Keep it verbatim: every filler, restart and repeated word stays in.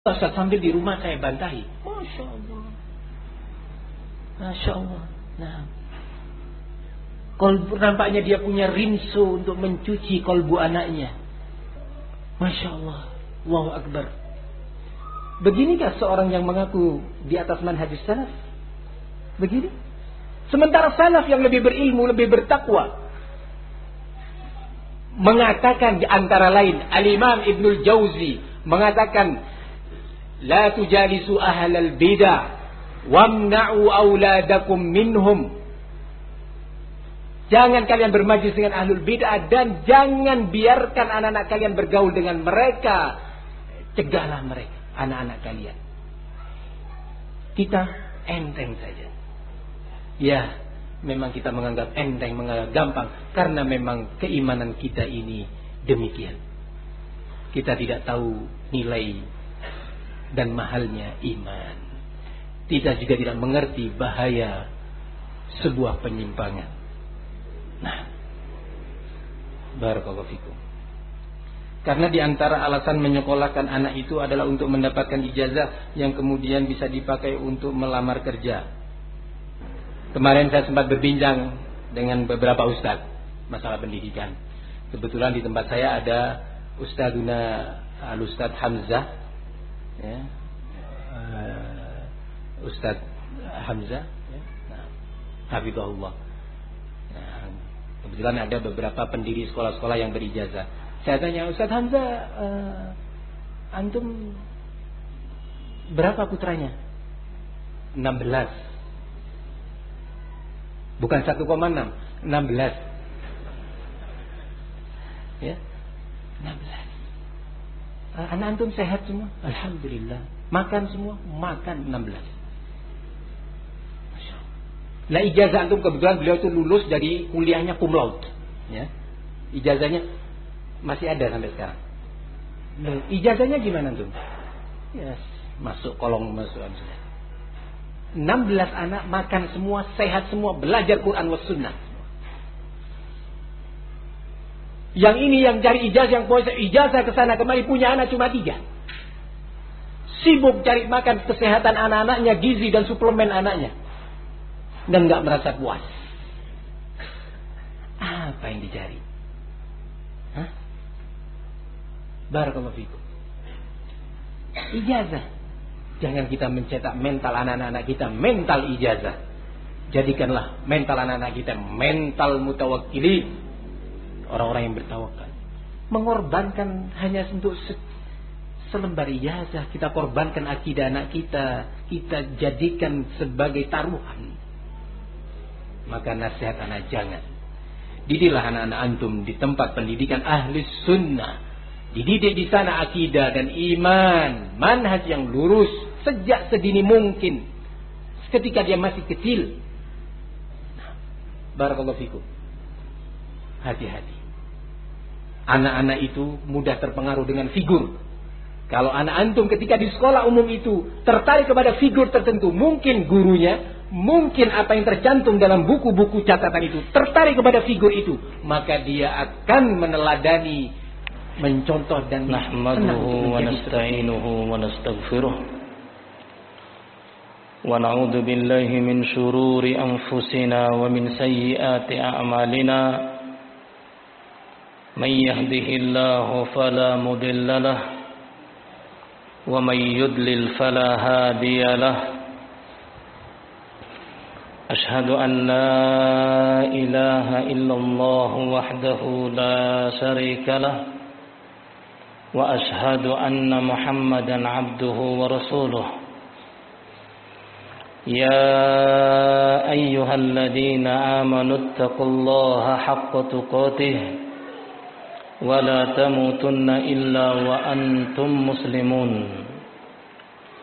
Ustaz, sambil di rumah saya bantahi. Masya Allah. Masya Allah. Nah, kolbu, nampaknya dia punya rinso untuk mencuci kolbu anaknya. Masya Allah. Allahu Akbar. Beginikah seorang yang mengaku di atas manhaj salaf? Begini. Sementara salaf yang lebih berilmu, lebih bertakwa, mengatakan di antara lain, Al-Imam Ibnul Jauzi mengatakan, la tujalisu ahlal bidah wamna'u auladakum minhum. Jangan kalian bermajlis dengan ahlul bid'ah dan jangan biarkan anak-anak kalian bergaul dengan mereka. Cegahlah mereka, anak-anak kalian. Kita enteng saja. Ya, memang kita menganggap enteng, menganggap gampang, karena memang keimanan kita ini demikian. Kita tidak tahu nilai dan mahalnya iman. Kita juga tidak mengerti bahaya sebuah penyimpangan. Nah, barakallahu fikum. Karena di antara alasan menyekolahkan anak itu adalah untuk mendapatkan ijazah yang kemudian bisa dipakai untuk melamar kerja. Kemarin saya sempat berbincang dengan beberapa ustadz masalah pendidikan. Kebetulan di tempat saya ada Ustadzuna Al-Ustadz Hamzah, ya, uh, Ustadz Hamzah, ya, nah, hafizahullah. Nah, kebetulan ada beberapa pendiri sekolah-sekolah yang berijazah. Saya tanya, Ustadz Hamzah, uh, antum berapa putranya? enam belas. Bukan satu koma enam, enam belas. Ya, enam belas. Anak antum sehat semua? Alhamdulillah. Makan semua? Makan enam belas. Masya Allah. Nah, ijazah antum kebetulan beliau itu lulus dari kuliahnya cum laude. Ya. Ijazahnya masih ada sampai sekarang. Nah, ijazahnya gimana antum? Yes, masuk kolong masukan sudah. enam belas anak makan semua, sehat semua, belajar Quran was sunnah. Yang ini yang cari ijazah, yang puasa ijazah ke sana kemari, punya anak cuma tiga. Sibuk cari makan kesehatan anak-anaknya, gizi dan suplemen anaknya, dan nggak merasa puas. Apa yang dicari? Hah? Barakallahu fikum. Ijazah. Jangan kita mencetak mental anak-anak kita mental ijazah. Jadikanlah mental anak-anak kita mental mutawakkilin, orang-orang yang bertawakal. Mengorbankan hanya untuk se selembar ijazah, kita korbankan akidah anak kita, kita jadikan sebagai taruhan. Maka nasihat anak, jangan. Didiklah anak-anak antum di tempat pendidikan ahli sunnah. Dididik di sana akidah dan iman, manhaj yang lurus sejak sedini mungkin, ketika dia masih kecil. Nah, barakallahu fikum. Hati-hati. Anak-anak itu mudah terpengaruh dengan figur. Kalau anak antum ketika di sekolah umum itu tertarik kepada figur tertentu, mungkin gurunya, mungkin apa yang tercantum dalam buku-buku catatan itu, tertarik kepada figur itu, maka dia akan meneladani, mencontoh dan nahmaduhu wa nasta'inuhu wa nastaghfiruh wa na'udzu billahi min shururi anfusina wa min sayyiati a'malina may yahdihillahu fala mudilla lahu wa may yudlil fala hadiya lahu ashhadu an la ilaha illallah wahdahu la syarika lahu وأشهد أن محمدا عبده ورسوله يا أيها الذين آمنوا اتقوا الله حق تقاته ولا تموتن إلا وأنتم مسلمون